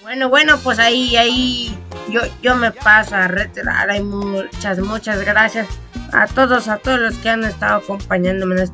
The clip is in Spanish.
Bueno, pues ahí yo me paso a retirar. Hay muchas gracias a todos los que han estado acompañándome en